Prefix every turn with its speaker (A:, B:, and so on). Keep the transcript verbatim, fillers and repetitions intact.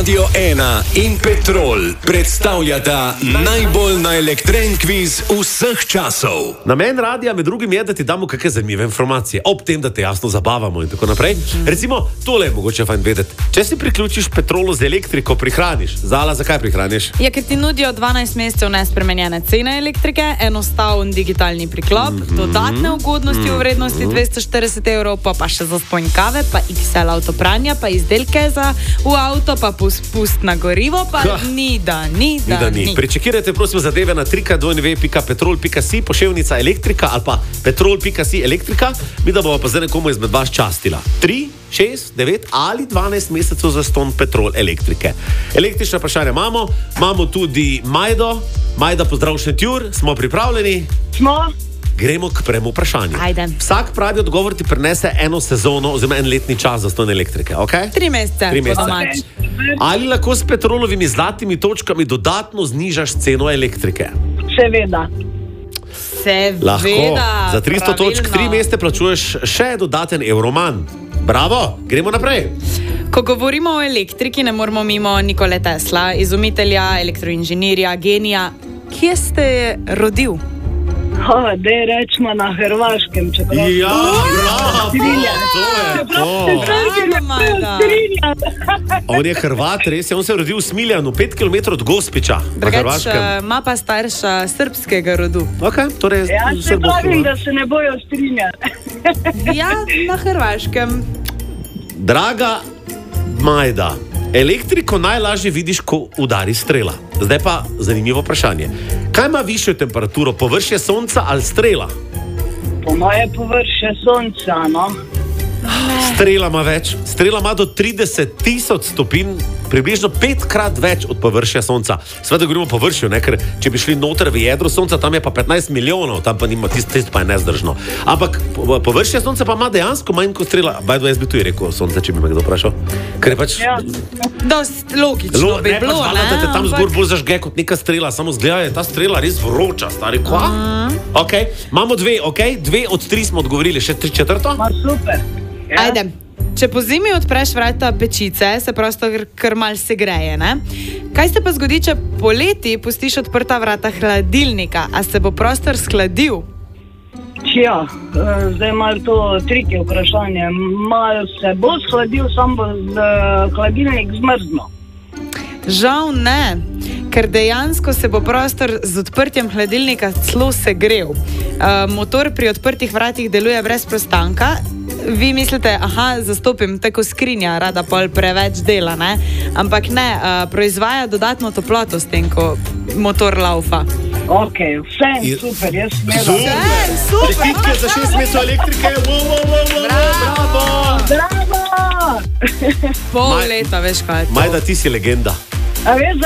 A: Radio ena in Petrol predstavljata najbolj naelektren kviz vseh časov.
B: Namen radija med drugim je, da ti damo kakšne zanimive informacije, ob tem, da te jasno zabavamo in tako naprej. Recimo, tole je mogoče fajn vedeti. Če si priključiš Petrolu z elektriko, prihraniš. Zala, zakaj prihraniš?
C: Ja, ker ti nudijo dvanajst mesecev nespremenjene cene elektrike, enostaven digitalni priklop, mm-hmm. dodatne ugodnosti mm-hmm. v vrednosti dvesto štirideset evrov, pa, pa še zastonj kave, pa iks el avtopranja, pa izdelke za v avto, pa spust na gorivo, pa ha. ni da, ni da,
B: ni da ni.
C: ni.
B: Prečekirajte prosim zadeve na w w w pika petrol pika si, poševnica elektrika ali pa petrol pika si elektrika, mi da bomo pa zdaj nekomu izmed vas častila. tri, šest, devet ali dvanajst mesecev za ston Petrol elektrike. Električna vprašanja imamo, imamo tudi Majdo. Majda, pozdrav Šentjur, smo pripravljeni?
D: Smo.
B: Gremo k prvemu vprašanju.
C: Ajde.
B: Vsak pravi odgovor ti prinese eno sezono oziroma en letni čas za ston elektrike, ok?
C: Tri mesece.
B: Tri mesece. Ali lahko s Petrolovimi zlatimi točkami dodatno znižaš ceno elektrike?
D: Seveda.
C: Seveda.
B: Lahko. Za tristo
C: pravilno.
B: točk tri mesece plačuješ še dodaten evro manj. Bravo, gremo naprej.
C: Ko govorimo o elektriki, ne moramo mimo Nikole Tesla, izumitelja, elektroinženirja, genija. Kje ste rodil?
D: Ha, dej rečemo na Hrvaškem, čeprav...
B: Ja, bravo, to je to.
C: Bravo, Majda.
B: On je Hrvat, res je, on se je rodil v Smiljanu, pet kilometrov od Gospiča.
C: Drugač ima pa starša srbskega rodu.
B: Ok, torej...
D: Ja, se pravim, da se ne bojo strinjati.
C: Ja, na Hrvaškem.
B: Draga Majda, elektriko najlažje vidiš, ko udari strela. Zdaj pa zanimivo vprašanje. Kaj ima višjo temperaturo, površje sonca ali strela?
D: Po moje površje sonca, no.
B: Strela ima več. Strela ima do trideset tisoč stopinj, približno petkrat več od površja sonca. Sveda govorimo o površju, ne? Ker če bi šli noter v jedro sonca, tam je pa petnajst milijonov, tam pa nima tisto, tisto pa je nezdržno. Ampak površje sonca pa ima dejansko manj kot strela. Bajdo, jaz bi tu rekel sonce, če bi me kdo vprašal. Ker je pač...
D: Ja.
C: Dost logično
B: Lo,
C: bi
B: ne,
C: bilo,
B: pač
C: ne?
B: Da te tam
C: Ampak...
B: zgor bolj zažge kot neka strela, samo zgleda je ta strela res vroča, stari, kva? Uh. Ok, imamo dve, ok? Dve od tri smo odgovorili, še tri četrto?
D: Ma super. Ja.
C: Ajde. Če po zimi odpreš vrata pečice, se prostor kar mal segreje, ne? Kaj se pa zgodi, če poleti pustiš odprta vrata hladilnika? A se bo prostor skladil?
D: Ja, zdaj malo to trike vprašanje. Malo se bo skladil, sam bo z, hladilnik zmrznil.
C: Žal ne, ker dejansko se bo prostor z odprtjem hladilnika celo segrel. Uh, motor pri odprtih vratih deluje brez prostanka. Vi mislite, aha, zastopim tako skrinja, rada pol preveč dela, ne? Ampak ne, uh, proizvaja dodatno toploto s tem, ko motor laufa.
D: Ok, vse je super, jaz smela.
B: Super,
C: super.
B: Čestitke za šest mesecev elektrike. Wow, wow, wow, wow, bravo.
D: Bravo!
C: Pol
B: Maj-
C: leta, veš kaj je to.
B: Majda, ti si legenda.
D: A veš,